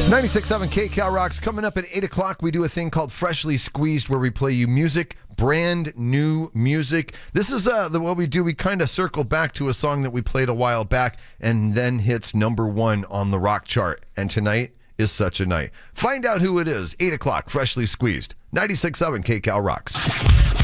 96.7 KCal Rocks. Coming up at 8 o'clock, we do a thing called Freshly Squeezed, where we play you music, brand new music. This is what we do. We kind of circle back to a song that we played a while back and then hits number one on the rock chart. And tonight is such a night. Find out who it is. 8 o'clock, Freshly Squeezed. 96.7 KCal Rocks.